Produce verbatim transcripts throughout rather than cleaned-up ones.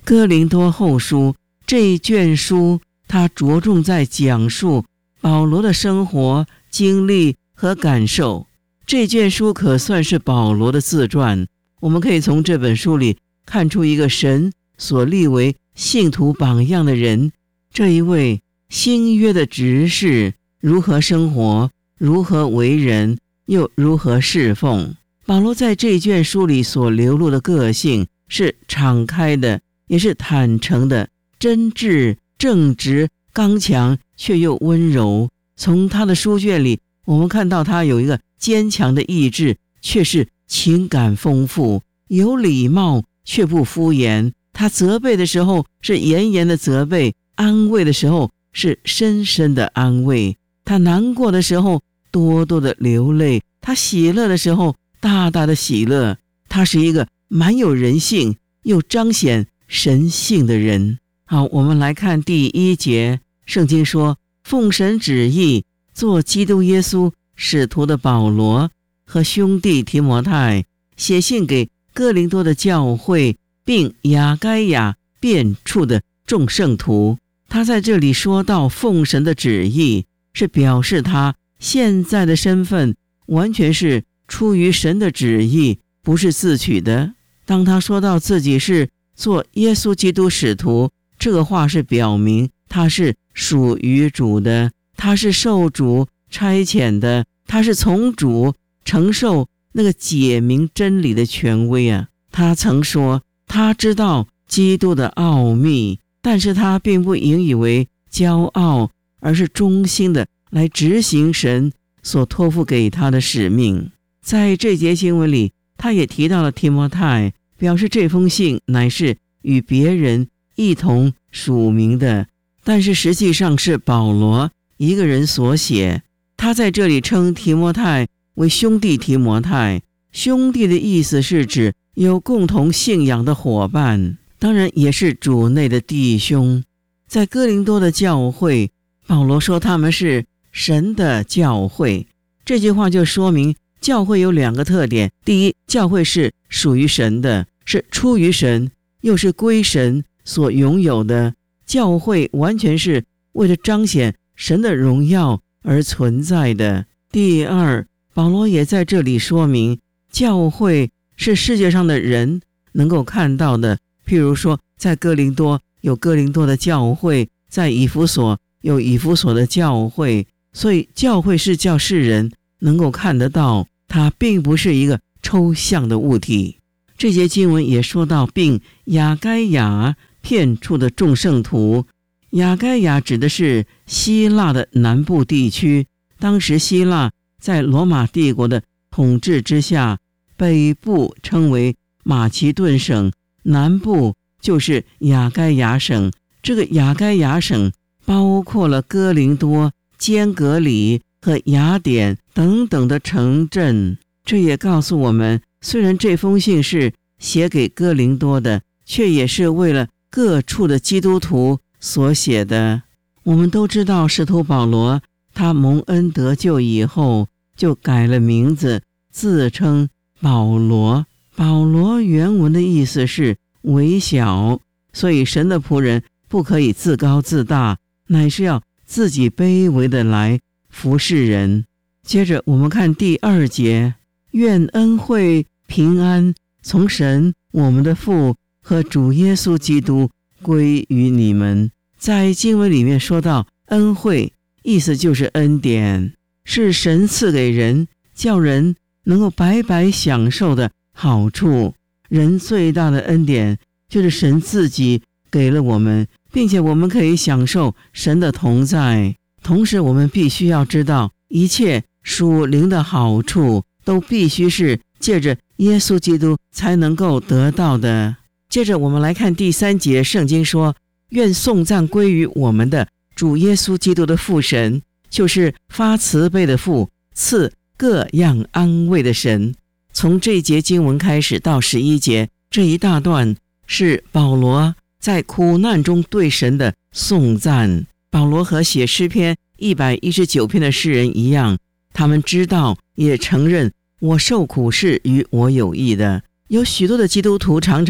哥林多后书这一卷书，它着重在讲述保罗的生活、经历和感受。这卷书可算是保罗的自传，我们可以从这本书里看出一个神所立为信徒榜样的人，这一位新约的执事如何生活，如何为人，又如何侍奉。保罗在这卷书里所流露的个性是敞开的，也是坦诚的，真挚、正直、刚强，却又温柔。从他的书卷里，我们看到他有一个坚强的意志，却是情感丰富，有礼貌却不敷衍。他责备的时候是严严的责备，安慰的时候是深深的安慰。他难过的时候多多的流泪，他喜乐的时候大大的喜乐。他是一个蛮有人性又彰显神性的人。好，我们来看第一节，圣经说，奉神旨意做基督耶稣使徒的保罗和兄弟提摩太，写信给哥林多的教会，并亚该亚遍处的众圣徒。他在这里说到奉神的旨意，是表示他现在的身份完全是出于神的旨意，不是自取的。当他说到自己是做耶稣基督使徒，这个话是表明他是属于主的，他是受主差遣的，他是从主承受那个解明真理的权威啊。他曾说他知道基督的奥秘，但是他并不引以为骄傲，而是忠心的来执行神所托付给他的使命。在这节经文里，他也提到了提摩太，表示这封信乃是与别人一同署名的，但是实际上是保罗一个人所写。他在这里称提摩太为兄弟提摩太，兄弟的意思是指有共同信仰的伙伴，当然也是主内的弟兄。在哥林多的教会，保罗说他们是神的教会，这句话就说明教会有两个特点。第一，教会是属于神的，是出于神，又是归神所拥有的。教会完全是为了彰显神的荣耀而存在的。第二，保罗也在这里说明，教会是世界上的人能够看到的。譬如说，在哥林多有哥林多的教会，在以弗所有以弗所的教会，所以教会是叫世人能够看得到，它并不是一个抽象的物体。这节经文也说到，并亚该亚遍处的众圣徒。亚该亚指的是希腊的南部地区，当时希腊在罗马帝国的统治之下，北部称为马其顿省，南部就是亚该亚省。这个亚该亚省包括了哥林多、坚革里和雅典等等的城镇。这也告诉我们，虽然这封信是写给哥林多的，却也是为了各处的基督徒所写的。我们都知道使徒保罗他蒙恩得救以后就改了名字，自称保罗。保罗原文的意思是微小，所以神的仆人不可以自高自大，乃是要自己卑微的来服侍人。接着我们看第二节，愿恩惠平安从神我们的父和主耶稣基督归于你们。在经文里面说到恩惠，意思就是恩典，是神赐给人，叫人能够白白享受的好处。人最大的恩典就是神自己给了我们，并且我们可以享受神的同在。同时我们必须要知道，一切属灵的好处都必须是借着耶稣基督才能够得到的。接着我们来看第三节，圣经说，愿颂赞归于我们的主耶稣基督的父神，就是发慈悲的父，赐各样安慰的神。从这节经文开始到十一节，这一大段是保罗在苦难中对神的颂赞。保罗和写诗篇一百一十九篇的诗人一样，他们知道也承认，我受苦是与我有益的。有许多的基督徒常常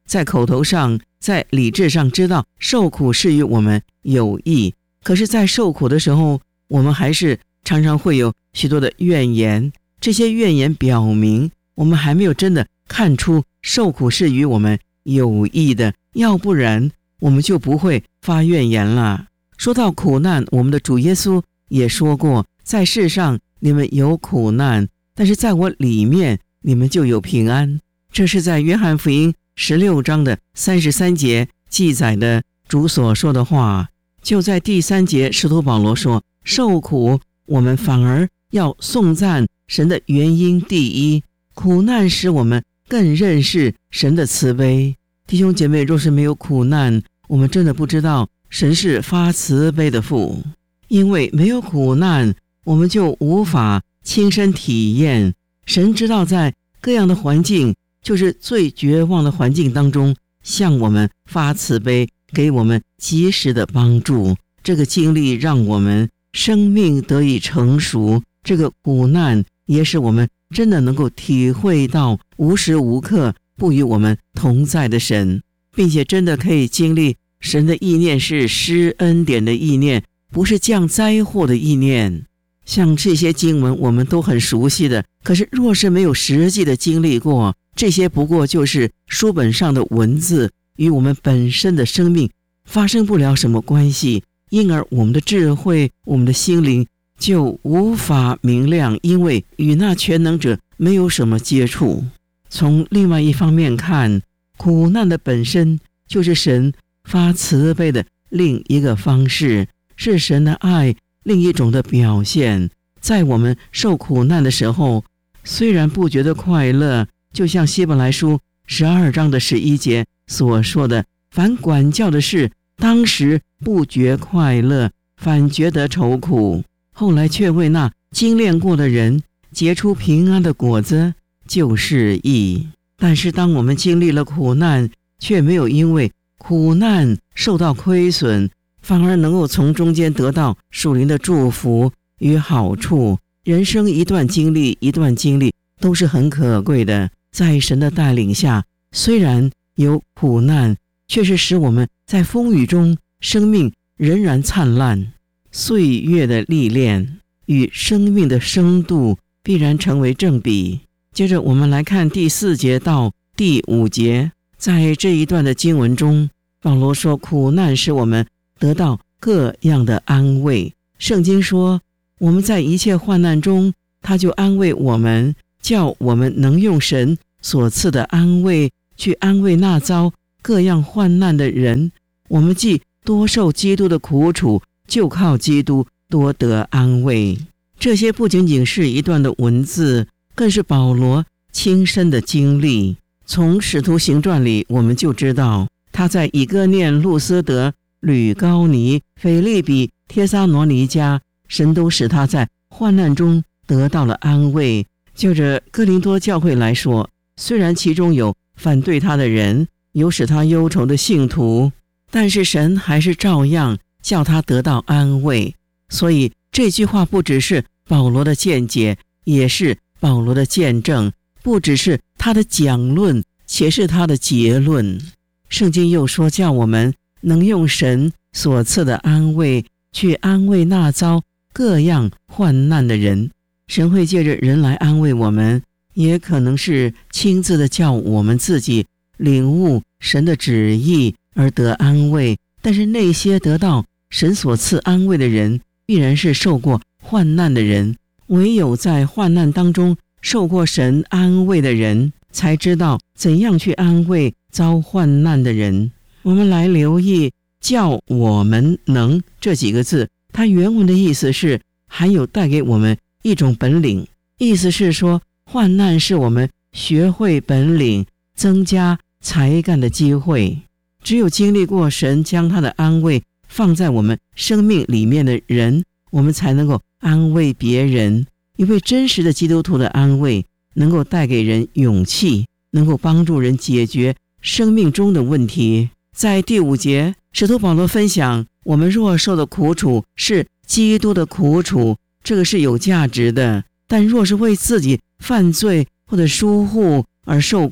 在口头上，在理智上知道受苦是与我们有益，可是在受苦的时候，我们还是常常会有许多的怨言。这些怨言表明我们还没有真的看出受苦是与我们有益的，要不然我们就不会发怨言了。说到苦难，我们的主耶稣也说过，在世上你们有苦难，但是在我里面你们就有平安。这是在约翰福音十六章的三十三节记载的主所说的话。就在第三节，使徒保罗说，受苦我们反而要颂赞神的原因第一，苦难使我们更认识神的慈悲。弟兄姐妹，若是没有苦难，我们真的不知道神是发慈悲的父。因为没有苦难，我们就无法亲身体验神知道在各样的环境，就是最绝望的环境当中，向我们发慈悲，给我们及时的帮助。这个经历让我们生命得以成熟，这个苦难也使我们真的能够体会到无时无刻不与我们同在的神，并且真的可以经历神的意念是施恩典的意念，不是降灾祸的意念。像这些经文我们都很熟悉的，可是若是没有实际的经历过，这些不过就是书本上的文字，与我们本身的生命发生不了什么关系，因而我们的智慧，我们的心灵就无法明亮，因为与那全能者没有什么接触。从另外一方面看，苦难的本身就是神发慈悲的另一个方式，是神的爱另一种的表现。在我们受苦难的时候，虽然不觉得快乐，就像希伯来书十二章的十一节所说的，凡管教的事，当时不觉快乐，反觉得愁苦，后来却为那精炼过的人结出平安的果子，就是义。但是当我们经历了苦难，却没有因为苦难受到亏损，反而能够从中间得到属灵的祝福与好处。人生一段经历一段经历都是很可贵的，在神的带领下，虽然有苦难，却是使我们在风雨中生命仍然灿烂。岁月的历练与生命的深度必然成为正比。接着我们来看第四节到第五节，在这一段的经文中，保罗说苦难使我们得到各样的安慰。圣经说我们在一切患难中，他就安慰我们，叫我们能用神所赐的安慰去安慰那遭各样患难的人。我们既多受基督的苦楚，就靠基督多得安慰。这些不仅仅是一段的文字，更是保罗亲身的经历。从使徒行传里我们就知道，他在以哥念、路斯德、吕高尼、腓利比、帖撒罗尼迦，神都使他在患难中得到了安慰。就着哥林多教会来说，虽然其中有反对他的人，有使他忧愁的信徒，但是神还是照样叫他得到安慰。所以这句话不只是保罗的见解，也是保罗的见证，不只是他的讲论，且是他的结论。圣经又说，叫我们能用神所赐的安慰去安慰那遭各样患难的人。神会借着人来安慰我们，也可能是亲自的叫我们自己领悟神的旨意而得安慰。但是那些得到神所赐安慰的人，必然是受过患难的人。唯有在患难当中受过神安慰的人，才知道怎样去安慰遭患难的人。我们来留意叫我们能这几个字，它原文的意思是含有带给我们一种本领，意思是说患难是我们学会本领、增加才干的机会。只有经历过神将他的安慰放在我们生命里面的人，我们才能够安慰别人。因为真实的基督徒的安慰能够带给人勇气，能够帮助人解决生命中的问题。在第五节，使徒保罗分享，我们若受的苦楚是基督的苦楚，这个是有价值的。但若是为自己犯罪或者疏忽而受苦，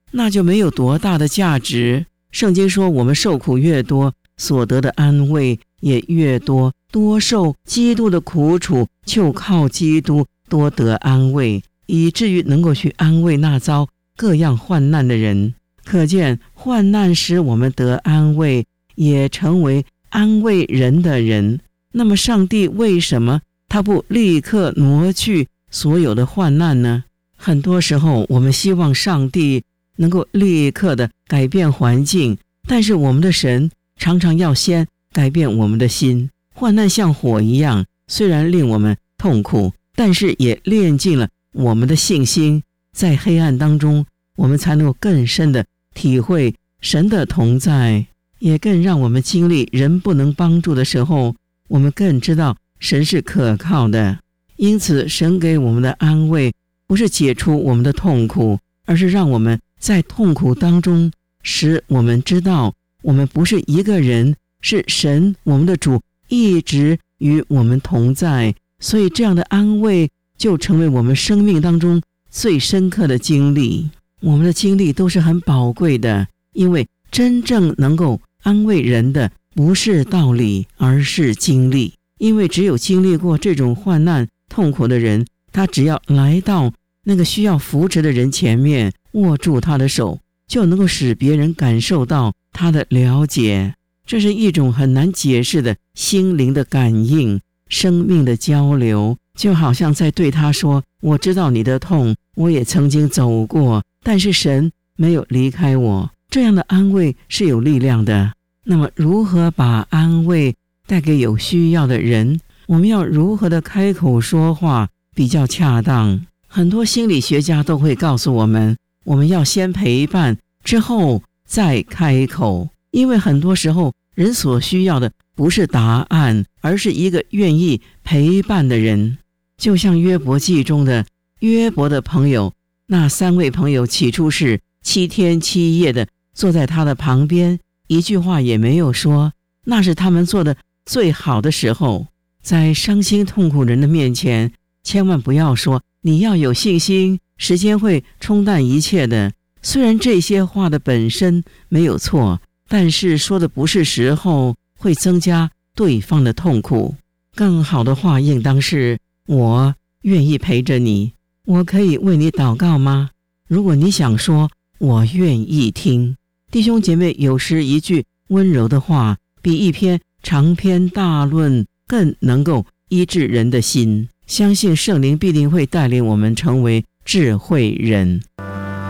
那就没有多大的价值。圣经说，我们受苦越多，所得的安慰也越多。多受基督的苦楚，就靠基督多得安慰，以至于能够去安慰那遭各样患难的人。可见患难使我们得安慰，也成为安慰人的人。那么上帝为什么他不立刻挪去所有的患难呢？很多时候我们希望上帝能够立刻的改变环境，但是我们的神常常要先改变我们的心。患难像火一样，虽然令我们痛苦，但是也炼尽了我们的信心。在黑暗当中，我们才能够更深的体会神的同在，也更让我们经历人不能帮助的时候，我们更知道神是可靠的。因此神给我们的安慰不是解除我们的痛苦，而是让我们在痛苦当中，使我们知道我们不是一个人，是神我们的主一直与我们同在。所以这样的安慰就成为我们生命当中最深刻的经历。我们的经历都是很宝贵的，因为真正能够安慰人的不是道理，而是经历。因为只有经历过这种患难痛苦的人，他只要来到那个需要扶持的人前面，握住他的手，就能够使别人感受到他的了解。这是一种很难解释的心灵的感应，生命的交流，就好像在对他说，我知道你的痛，我也曾经走过，但是神没有离开我。这样的安慰是有力量的。那么如何把安慰带给有需要的人？我们要如何的开口说话比较恰当？很多心理学家都会告诉我们，我们要先陪伴，之后再开口。因为很多时候人所需要的不是答案，而是一个愿意陪伴的人。就像约伯记中的约伯的朋友，那三位朋友起初是七天七夜的坐在他的旁边，一句话也没有说，那是他们做的最好的时候。在伤心痛苦人的面前，千万不要说你要有信心，时间会冲淡一切的。虽然这些话的本身没有错，但是说的不是时候，会增加对方的痛苦。更好的话应当是，我愿意陪着你，我可以为你祷告吗？如果你想说我愿意听，弟兄姐妹，有时一句温柔的话比一篇长篇大论更能够医治人的心。相信圣灵必定会带领我们成为智慧人。